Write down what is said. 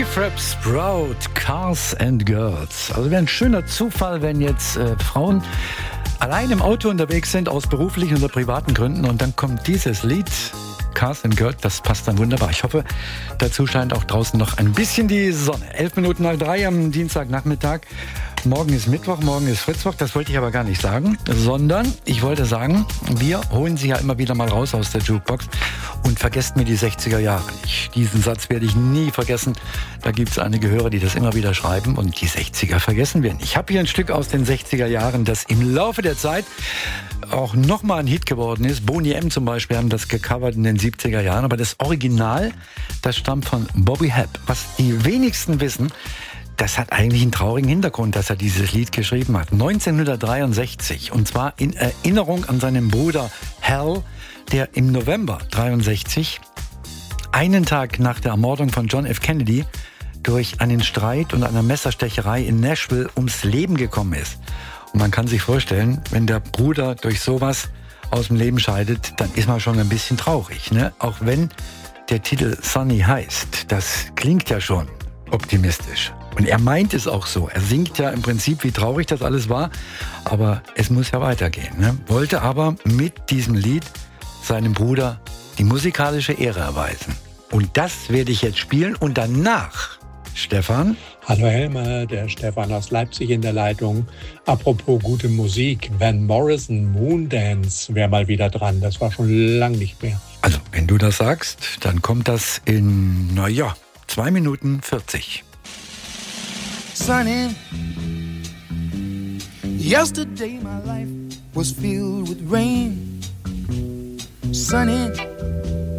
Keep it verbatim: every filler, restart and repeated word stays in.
Frap Sprout, Cars and Girls. Also wäre ein schöner Zufall, wenn jetzt äh, Frauen allein im Auto unterwegs sind, aus beruflichen oder privaten Gründen, und dann kommt dieses Lied, Cars and Girls, das passt dann wunderbar. Ich hoffe, dazu scheint auch draußen noch ein bisschen die Sonne. Elf Minuten nach drei am Dienstagnachmittag. Morgen ist Mittwoch, morgen ist Fritzwoch. Das wollte ich aber gar nicht sagen, sondern ich wollte sagen, wir holen sie ja immer wieder mal raus aus der Jukebox und vergesst mir die sechziger Jahre nicht. Diesen Satz werde ich nie vergessen. Da gibt es einige Hörer, die das immer wieder schreiben, und die sechziger vergessen wir nicht. Ich habe hier ein Stück aus den sechziger Jahren, das im Laufe der Zeit auch nochmal ein Hit geworden ist. Boney M. zum Beispiel haben das gecovert in den siebziger Jahren, aber das Original, das stammt von Bobby Hebb. Was die wenigsten wissen, das hat eigentlich einen traurigen Hintergrund, dass er dieses Lied geschrieben hat. neunzehnhundertdreiundsechzig, und zwar in Erinnerung an seinen Bruder Hal, der im November dreiundsechzig, einen Tag nach der Ermordung von John F. Kennedy, durch einen Streit und eine Messerstecherei in Nashville ums Leben gekommen ist. Und man kann sich vorstellen, wenn der Bruder durch sowas aus dem Leben scheidet, dann ist man schon ein bisschen traurig, ne? Auch wenn der Titel Sunny heißt, das klingt ja schon optimistisch. Und er meint es auch so. Er singt ja im Prinzip, wie traurig das alles war, aber es muss ja weitergehen, ne? Wollte aber mit diesem Lied seinem Bruder die musikalische Ehre erweisen. Und das werde ich jetzt spielen, und danach, Stefan. Hallo Helmer, der Stefan aus Leipzig in der Leitung. Apropos gute Musik, Van Morrison, Moondance wäre mal wieder dran. Das war schon lang nicht mehr. Also, wenn du das sagst, dann kommt das in, naja, zwei Minuten vierzig. Sunny, yesterday my life was filled with rain. Sunny,